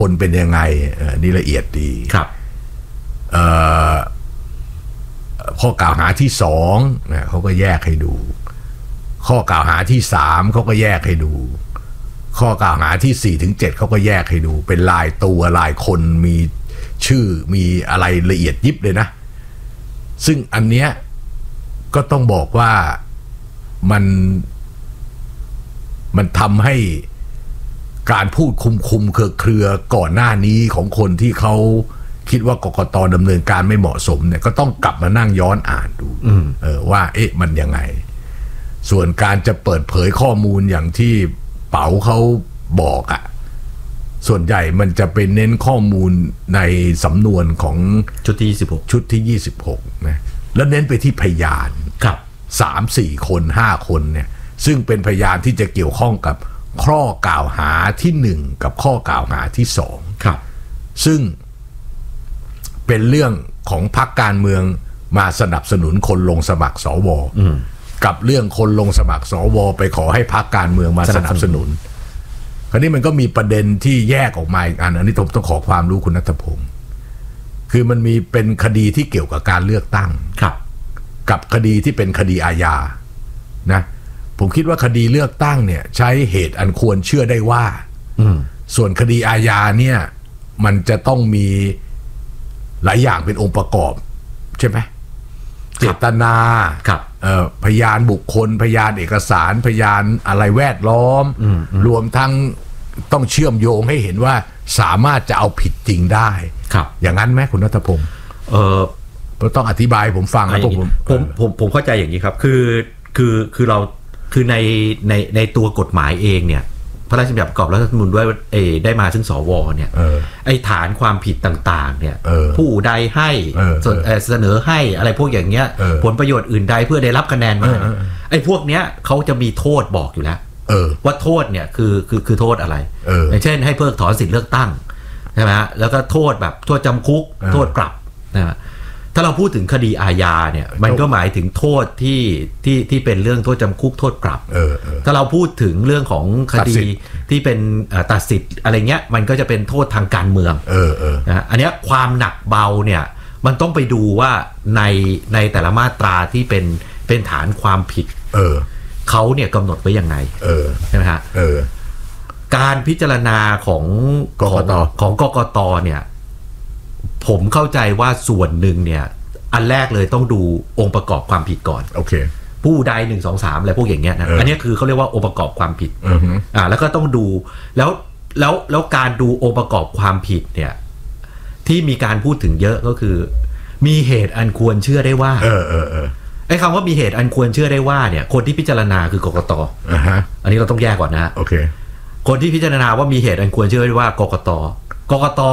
คนเป็นยังไงนี่ละเอียดดีครับข้อกล่าวหาที่2นะเขาก็แยกให้ดูข้อกล่าวหาที่3เขาก็แยกให้ดูข้อกล่าวหาที่4ถึง7เขาก็แยกให้ดูเป็นลายตัวลายคนมีชื่อมีอะไรละเอียดยิบเลยนะซึ่งอันเนี้ยก็ต้องบอกว่ามันทำให้การพูดคุมเครือก่อนหน้านี้ของคนที่เขาคิดว่ากกต.ดำเนินการไม่เหมาะสมเนี่ยก็ต้องกลับมานั่งย้อนอ่านดูว่ามันยังไงส่วนการจะเปิดเผยข้อมูลอย่างที่เป๋าเขาบอกส่วนใหญ่มันจะเป็นเน้นข้อมูลในสำนวนของชุดที่ 26นะแล้วเน้นไปที่พยานครับ 3-4 คน5คนเนี่ยซึ่งเป็นพยานที่จะเกี่ยวข้องกับข้อกล่าวหาที่1กับข้อกล่าวหาที่2 ครับซึ่งเป็นเรื่องของพรรคการเมืองมาสนับสนุนคนลงสมัครสวกับเรื่องคนลงสมัครสวไปขอให้พรรคการเมืองมาสนับสนุนคราวนี้มันก็มีประเด็นที่แยกออกมาอีกอันนี้ผมต้องขอความรู้คุณณัฐพงศ์คือมันมีเป็นคดีที่เกี่ยวกับการเลือกตั้งกับคดีที่เป็นคดีอาญานะผมคิดว่าคดีเลือกตั้งเนี่ยใช้เหตุอันควรเชื่อได้ว่าส่วนคดีอาญาเนี่ยมันจะต้องมีหลายอย่างเป็นองค์ประกอบใช่ไหมเจตนาพยานบุคคลพยานเอกสารพยานอะไรแวดล้อมรวมทั้งต้องเชื่อมโยงให้เห็นว่าสามารถจะเอาผิดจริงได้อย่างนั้นไหมคุณณัฐพงศ์ต้องอธิบายผมฟังแล้วผมเข้าใจอย่างนี้ครับคือเราคือในตัวกฎหมายเองเนี่ยพระราชบัญญัติประกอบรัฐธรรมนูญด้วยได้มาซึ่งสวเนี่ยไอ้ฐานความผิดต่างๆเนี่ยผู้ใดให้เสนอให้อะไรพวกอย่างเงี้ยผลประโยชน์อื่นใดเพื่อได้รับคะแนนมาไอ้พวกเนี้ยเขาจะมีโทษบอกอยู่แล้วว่าโทษเนี่ยคือโทษอะไรอย่างเช่นให้เพิกถอนสิทธิเลือกตั้งใช่ไหมแล้วก็โทษแบบโทษจำคุกโทษปรับนะถ้าเราพูดถึงคดีอาญาเนี่ยมันก็หมายถึงโทษที่เป็นเรื่องโทษจำคุกโทษปรับถ้าเราพูดถึงเรื่องของคดีที่เป็นตัดสิทธิ์อะไรเงี้ยมันก็จะเป็นโทษทางการเมืองนะอันนี้ความหนักเบาเนี่ยมันต้องไปดูว่าในแต่ละมาตราที่เป็นฐานความผิดเขาเนี่ยกำหนดไว้ยังไงใช่ไหมฮะการพิจารณาของกกตเนี่ยผมเข้าใจว่าส่วนหนึ่งเนี่ยอันแรกเลยต้องดูองค์ประกอบความผิดก่อนผู้ใด1 2 3อะไรพวกอย่างเงี้ยนะอันนี้คือเขาเรียกว่าองค์ประกอบความผิดแล้วก็ต้องดูแล้วการดูองค์ประกอบความผิดเนี่ยที่มีการพูดถึงเยอะก็คือมีเหตุอันควรเชื่อได้ว่าไอ้คำว่ามีเหตุอันควรเชื่อได้ว่าเนี่ยคนที่พิจารณาคือกกตอันนี้เราต้องแยกก่อนนะคนที่พิจารณาว่ามีเหตุอันควรเชื่อได้ว่ากกต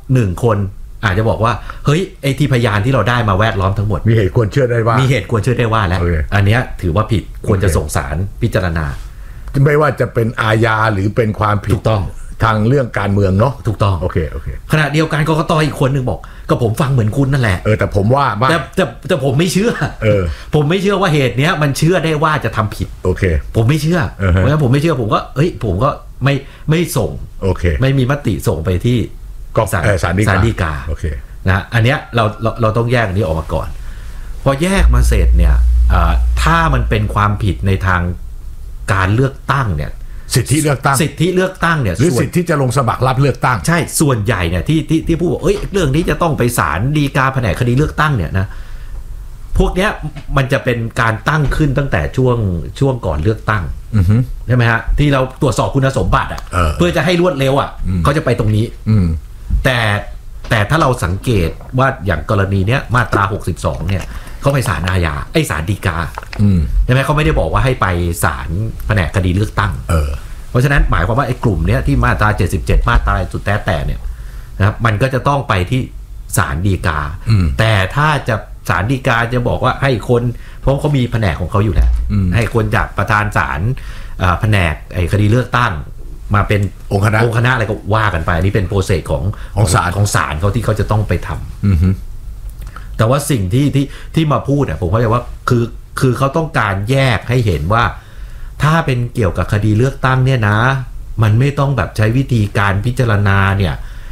1คนอาจจะบอกว่าเฮ้ยไอ้ที่พยานที่เราได้มาแวดล้อมทั้งหมดมีเหตุควรเชื่อได้ว่าแล้วอันเนี้ยถือว่าผิดควรจะส่งศาลพิจารณาไม่ว่าจะเป็นอาญาหรือเป็นความผิดถูกต้องทางเรื่องการเมืองเนาะถูกต้องโอเคขณะเดียวกันกกตอีกคนนึงบอกก็ผมฟังเหมือนคุณนั่นแหละแต่ผมว่าแต่ผมไม่เชื่อผมไม่เชื่อว่าเหตุเนี้ยมันเชื่อได้ว่าจะทำผิดผมไม่เชื่อเพราะฉะนั้นผมไม่เชื่อผมก็ไม่ส่งไม่มีมติส่งไปที่ศาลฎีกานะอันเนี้ยเราต้องแยกอันนี้ออกมาก่อนพอแยกมาเสร็จเนี่ยถ้ามันเป็นความผิดในทางการเลือกตั้งเนี่ยสิทธิเลือกตั้งเนี่ยหรือสิทธิที่จะลงสมัครรับเลือกตั้งใช่ส่วนใหญ่เนี่ยที่พูดว่าเรื่องนี้จะต้องไปศาลฎีกาแผนกคดีเลือกตั้งเนี่ยนะพวกเนี้ยมันจะเป็นการตั้งขึ้นตั้งแต่ช่วงก่อนเลือกตั้งใช่ไหมฮะที่เราตรวจสอบคุณสมบัติเพื่อจะให้รวดเร็วเขาจะไปตรงนี้แต่ถ้าเราสังเกตว่าอย่างกรณีเนี้ยมาตรา62เนี่ยเขาไปศาลอาญาศาลฎีกาใช่ไหมเขาไม่ได้บอกว่าให้ไปศาลแผนกคดีเลือกตั้งเพราะฉะนั้นหมายความว่าไอ้กลุ่มเนี้ยที่มาตรา77มาตราสุดแต่เนี่ยนะครับมันก็จะต้องไปที่ศาลฎีกาแต่ถ้าจะศาลฎีกาจะบอกว่าให้คนเพราะเขามีแผนกของเขาอยู่แล้วให้คนจากประธานศาลแผนกไอ้คดีเลือกตั้งมาเป็นองค์คณะอะไรก็ว่ากันไปนี่เป็นโปรเซสของศาลเขาที่เขาจะต้องไปทำแต่ว่าสิ่งที่มาพูดผมเข้าใจว่าคือเขาต้องการแยกให้เห็นว่าถ้าเป็นเกี่ยวกับคดีเลือกตั้งเนี่ยนะมันไม่ต้องแบบใช้วิธีการพิจารณาเนี่ย